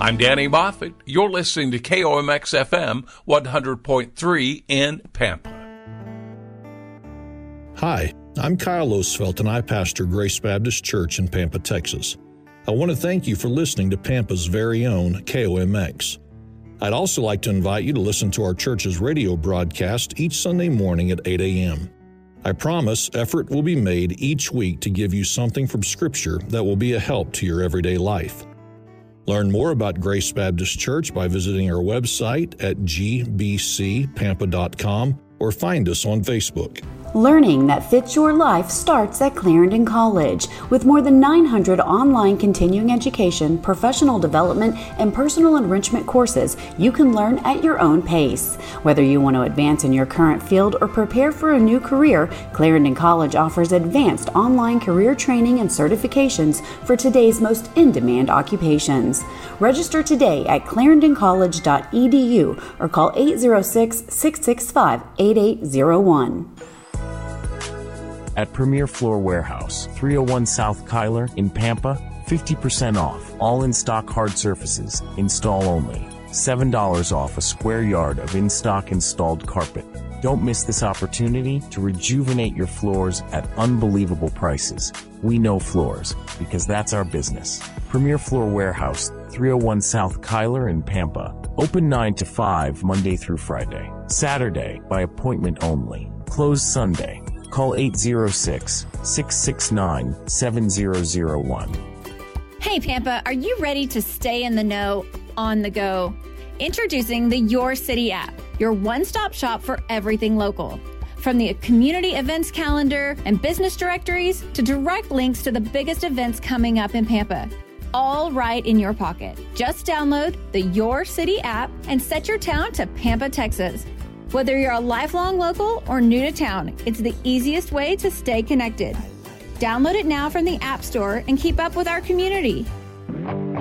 I'm Danny Moffett. You're listening to KOMX FM 100.3 in Pampa. Hi, I'm Kyle Osfelt and I pastor Grace Baptist Church in Pampa, Texas. I want to thank you for listening to Pampa's very own KOMX. I'd also like to invite you to listen to our church's radio broadcast each Sunday morning at 8 a.m. I promise effort will be made each week to give you something from Scripture that will be a help to your everyday life. Learn more about Grace Baptist Church by visiting our website at gbcpampa.com or find us on Facebook. Learning that fits your life starts at Clarendon College. With more than 900 online continuing education, professional development, and personal enrichment courses, you can learn at your own pace. Whether you want to advance in your current field or prepare for a new career, Clarendon College offers advanced online career training and certifications for today's most in-demand occupations. Register today at clarendoncollege.edu or call 806-665-8801. At Premier Floor Warehouse, 301 South Kyler in Pampa, 50% off all in-stock hard surfaces, install only. $7 off a square yard of in-stock installed carpet. Don't miss this opportunity to rejuvenate your floors at unbelievable prices. We know floors, because that's our business. Premier Floor Warehouse, 301 South Kyler in Pampa. Open 9 to 5 Monday through Friday. Saturday, by appointment only. Closed Sunday. Call 806-669-7001. Hey Pampa, are you ready to stay in the know on the go? Introducing the Your City app, your one-stop shop for everything local. From the community events calendar and business directories to direct links to the biggest events coming up in Pampa. All right in your pocket. Just download the Your City app and set your town to Pampa, Texas. Whether you're a lifelong local or new to town, it's the easiest way to stay connected. Download it now from the App Store and keep up with our community.